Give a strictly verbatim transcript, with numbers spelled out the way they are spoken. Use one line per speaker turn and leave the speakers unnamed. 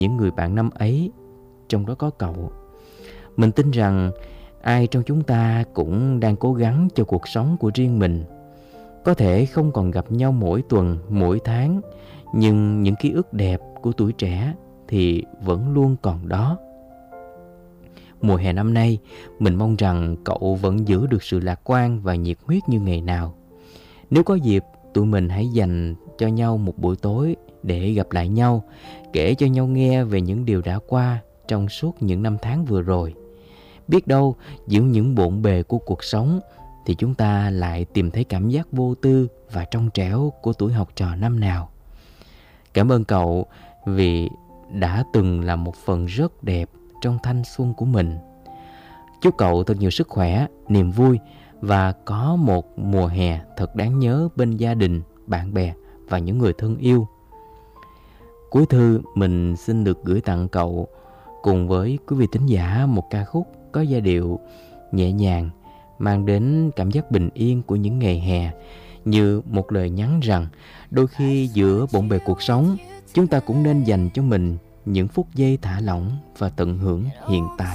những người bạn năm ấy, trong đó có cậu. Mình tin rằng ai trong chúng ta cũng đang cố gắng cho cuộc sống của riêng mình. Có thể không còn gặp nhau mỗi tuần, mỗi tháng, nhưng những ký ức đẹp của tuổi trẻ thì vẫn luôn còn đó. Mùa hè năm nay, mình mong rằng cậu vẫn giữ được sự lạc quan và nhiệt huyết như ngày nào. Nếu có dịp, tụi mình hãy dành cho nhau một buổi tối để gặp lại nhau, kể cho nhau nghe về những điều đã qua trong suốt những năm tháng vừa rồi. Biết đâu, giữa những bộn bề của cuộc sống thì chúng ta lại tìm thấy cảm giác vô tư và trong trẻo của tuổi học trò năm nào. Cảm ơn cậu vì đã từng là một phần rất đẹp trong thanh xuân của mình. Chúc cậu thật nhiều sức khỏe, niềm vui và có một mùa hè thật đáng nhớ bên gia đình, bạn bè và những người thân yêu. Cuối thư, mình xin được gửi tặng cậu cùng với quý vị thính giả một ca khúc có giai điệu nhẹ nhàng, mang đến cảm giác bình yên của những ngày hè, như một lời nhắn rằng đôi khi giữa bộn bề cuộc sống, chúng ta cũng nên dành cho mình những phút giây thả lỏng và tận hưởng hiện tại.